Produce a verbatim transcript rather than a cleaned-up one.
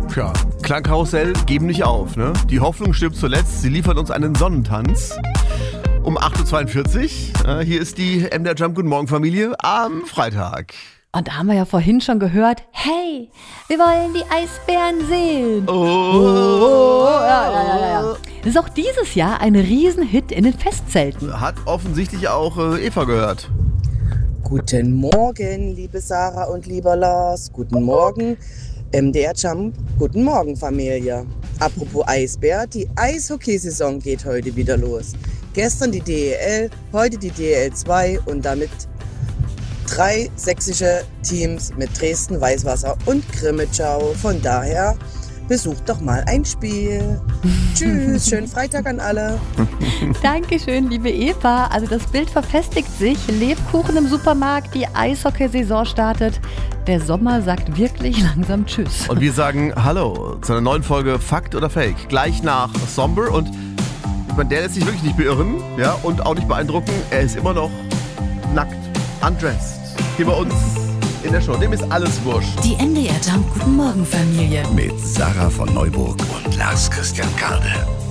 Tja, Klangkarussell geben nicht auf, ne? Die Hoffnung stirbt zuletzt. Sie liefern uns einen Sonnentanz. Um acht Uhr zweiundvierzig. Äh, hier ist die M D R Jump Guten Morgen Familie am Freitag. Und da haben wir ja vorhin schon gehört, hey, wir wollen die Eisbären sehen. Oh, oh, oh ja, ja, ja, ja. Das ist auch dieses Jahr ein Riesenhit in den Festzelten. Hat offensichtlich auch äh, Eva gehört. Guten Morgen, liebe Sarah und lieber Lars. Guten Morgen, M D R Jump. Guten Morgen, Familie. Apropos Eisbär, die Eishockeysaison geht heute wieder los. Gestern die D E L, heute die D E L zwei und damit drei sächsische Teams mit Dresden, Weißwasser und Grimmitschau. Von daher besucht doch mal ein Spiel. Tschüss, schönen Freitag an alle. Dankeschön, liebe Eva. Also das Bild verfestigt sich. Lebkuchen im Supermarkt, die Eishockeysaison startet. Der Sommer sagt wirklich langsam Tschüss. Und wir sagen Hallo zu einer neuen Folge Fakt oder Fake. Gleich nach Somber und ich meine, der lässt sich wirklich nicht beirren, ja, und auch nicht beeindrucken. Er ist immer noch nackt, undressed. Hier bei uns in der Show. Dem ist alles wurscht. Die M D R Jump Guten Morgen Familie. Mit Sarah von Neuburg und Lars Christian Kade.